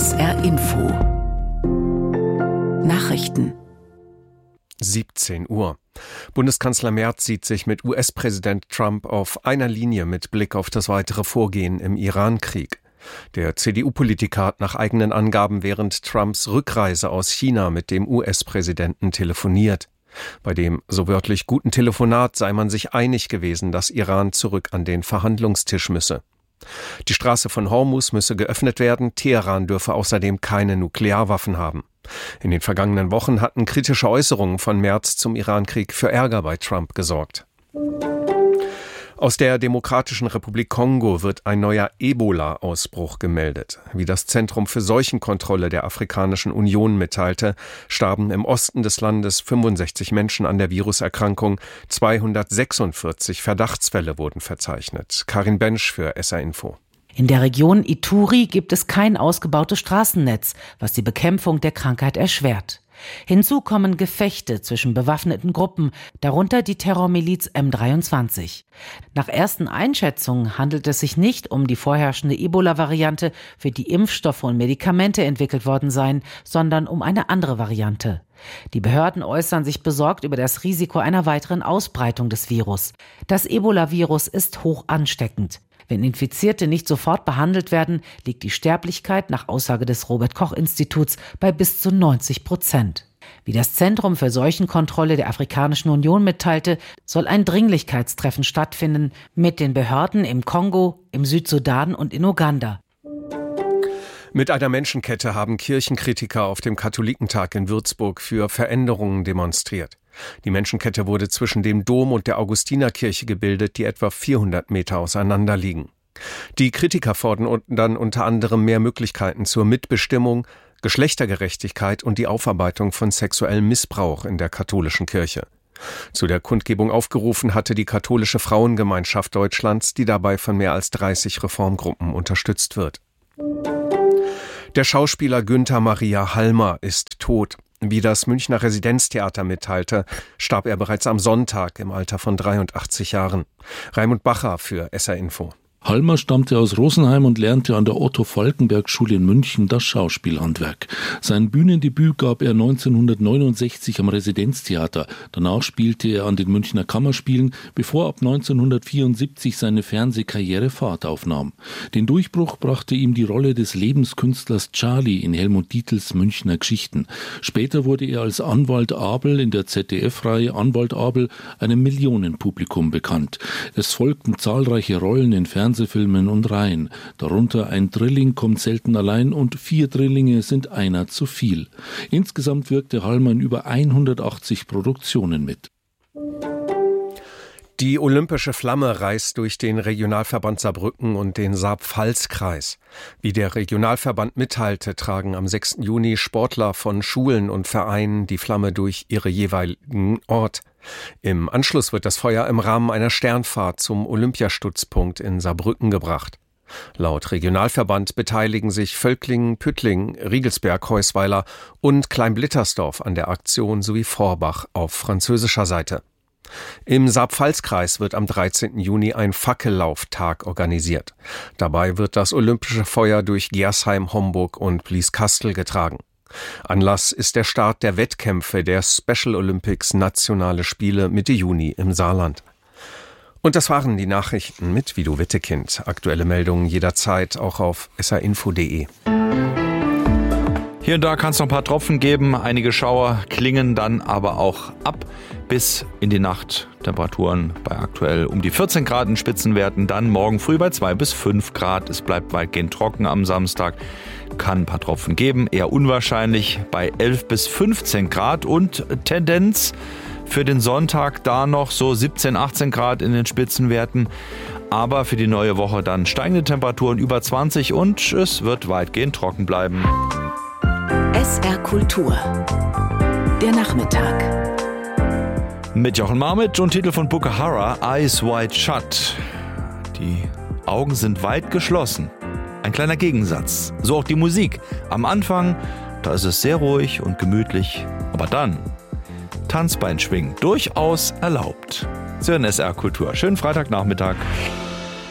SR Info Nachrichten 17 Uhr. Bundeskanzler Merz sieht sich mit US-Präsident Trump auf einer Linie mit Blick auf das weitere Vorgehen im Iran-Krieg. Der CDU-Politiker hat nach eigenen Angaben während Trumps Rückreise aus China mit dem US-Präsidenten telefoniert. Bei dem so wörtlich guten Telefonat sei man sich einig gewesen, dass Iran zurück an den Verhandlungstisch müsse. Die Straße von Hormuz müsse geöffnet werden, Teheran dürfe außerdem keine Nuklearwaffen haben. In den vergangenen Wochen hatten kritische Äußerungen von Merz zum Iran-Krieg für Ärger bei Trump gesorgt. Aus der Demokratischen Republik Kongo wird ein neuer Ebola-Ausbruch gemeldet. Wie das Zentrum für Seuchenkontrolle der Afrikanischen Union mitteilte, starben im Osten des Landes 65 Menschen an der Viruserkrankung. 246 Verdachtsfälle wurden verzeichnet. Karin Bensch für SR Info. In der Region Ituri gibt es kein ausgebautes Straßennetz, was die Bekämpfung der Krankheit erschwert. Hinzu kommen Gefechte zwischen bewaffneten Gruppen, darunter die Terrormiliz M23. Nach ersten Einschätzungen handelt es sich nicht um die vorherrschende Ebola-Variante, für die Impfstoffe und Medikamente entwickelt worden seien, sondern um eine andere Variante. Die Behörden äußern sich besorgt über das Risiko einer weiteren Ausbreitung des Virus. Das Ebola-Virus ist hoch ansteckend. Wenn Infizierte nicht sofort behandelt werden, liegt die Sterblichkeit nach Aussage des Robert-Koch-Instituts bei bis zu 90%. Wie das Zentrum für Seuchenkontrolle der Afrikanischen Union mitteilte, soll ein Dringlichkeitstreffen stattfinden mit den Behörden im Kongo, im Südsudan und in Uganda. Mit einer Menschenkette haben Kirchenkritiker auf dem Katholikentag in Würzburg für Veränderungen demonstriert. Die Menschenkette wurde zwischen dem Dom und der Augustinerkirche gebildet, die etwa 400 Meter auseinander liegen. Die Kritiker fordern dann unter anderem mehr Möglichkeiten zur Mitbestimmung, Geschlechtergerechtigkeit und die Aufarbeitung von sexuellem Missbrauch in der katholischen Kirche. Zu der Kundgebung aufgerufen hatte die Katholische Frauengemeinschaft Deutschlands, die dabei von mehr als 30 Reformgruppen unterstützt wird. Der Schauspieler Günther Maria Halmer ist tot. Wie das Münchner Residenztheater mitteilte, starb er bereits am Sonntag im Alter von 83 Jahren. Raimund Bacher für SR Info. Halmer stammte aus Rosenheim und lernte an der Otto-Falckenberg-Schule in München das Schauspielhandwerk. Sein Bühnendebüt gab er 1969 am Residenztheater. Danach spielte er an den Münchner Kammerspielen, bevor ab 1974 seine Fernsehkarriere Fahrt aufnahm. Den Durchbruch brachte ihm die Rolle des Lebenskünstlers Charlie in Helmut Dietls Münchner Geschichten. Später wurde er als Anwalt Abel in der ZDF-Reihe Anwalt Abel einem Millionenpublikum bekannt. Es folgten zahlreiche Rollen in Fernsehfilmen und Reihen. Darunter ein Drilling kommt selten allein und 4 Drillinge sind einer zu viel. Insgesamt wirkte Halmer in über 180 Produktionen mit. Die olympische Flamme reist durch den Regionalverband Saarbrücken und den Saar-Pfalz-Kreis. Wie der Regionalverband mitteilte, tragen am 6. Juni Sportler von Schulen und Vereinen die Flamme durch ihre jeweiligen Ort. Im Anschluss wird das Feuer im Rahmen einer Sternfahrt zum Olympiastützpunkt in Saarbrücken gebracht. Laut Regionalverband beteiligen sich Völklingen, Püttlingen, Riegelsberg, Heusweiler und Kleinblittersdorf an der Aktion sowie Forbach auf französischer Seite. Im Saar-Pfalz-Kreis wird am 13. Juni ein Fackellauftag organisiert. Dabei wird das olympische Feuer durch Gersheim, Homburg und Blieskastel getragen. Anlass ist der Start der Wettkämpfe der Special Olympics Nationale Spiele Mitte Juni im Saarland. Und das waren die Nachrichten mit Vido Wittekind. Aktuelle Meldungen jederzeit auch auf srinfo.de. Hier und da kann es noch ein paar Tropfen geben. Einige Schauer klingen dann aber auch ab bis in die Nacht. Temperaturen bei aktuell um die 14 Grad in Spitzenwerten. Dann morgen früh bei 2 bis 5 Grad. Es bleibt weitgehend trocken am Samstag. Kann ein paar Tropfen geben. Eher unwahrscheinlich bei 11 bis 15 Grad. Und Tendenz für den Sonntag da noch so 17, 18 Grad in den Spitzenwerten. Aber für die neue Woche dann steigende Temperaturen über 20 und es wird weitgehend trocken bleiben. SR Kultur. Der Nachmittag. Mit Jochen Marmit und Titel von Bukahara, Eyes Wide Shut. Die Augen sind weit geschlossen. Ein kleiner Gegensatz. So auch die Musik. Am Anfang, da ist es sehr ruhig und gemütlich. Aber dann, Tanzbein schwingen, durchaus erlaubt. Sie hören SR Kultur. Schönen Freitagnachmittag.